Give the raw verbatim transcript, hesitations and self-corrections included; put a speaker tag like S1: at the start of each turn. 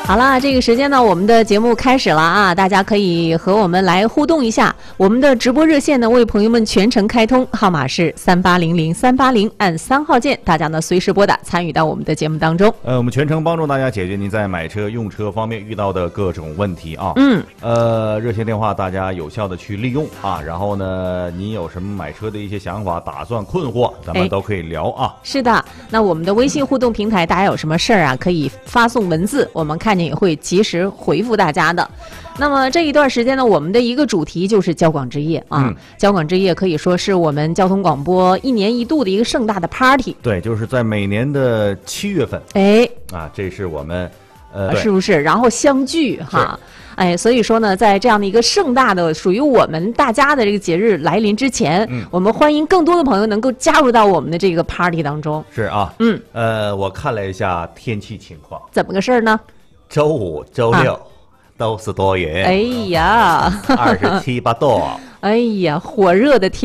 S1: 好啦，这个时间呢，我们的节目开始了啊！大家可以和我们来互动一下。我们的直播热线呢，为朋友们全程开通，号码是三八零零三八零，按三号键，大家呢随时拨打，参与到我们的节目当中。
S2: 呃，我们全程帮助大家解决您在买车、用车方面遇到的各种问题啊。
S1: 嗯。
S2: 呃，热线电话大家有效的去利用啊。然后呢，您有什么买车的一些想法、打算、困惑，咱们都可以聊啊。
S1: 是的，那我们的微信互动平台，大家有什么事儿啊，可以发送文字，我们看见也会及时回复大家的。那么这一段时间呢，我们的一个主题就是交广之夜啊。嗯、交广之夜可以说是我们交通广播一年一度的一个盛大的 party。
S2: 对，就是在每年的七月份。
S1: 哎，
S2: 啊，这是我们呃，
S1: 是不是？然后相聚哈。哎，所以说呢，在这样的一个盛大的属于我们大家的这个节日来临之前，嗯，我们欢迎更多的朋友能够加入到我们的这个 party 当中。
S2: 是啊，
S1: 嗯，
S2: 呃，我看了一下天气情况，
S1: 怎么个事儿呢？
S2: 周五、周六、啊、都是多云。
S1: 哎呀，
S2: 二十七八度。
S1: 哎呀，火热的天。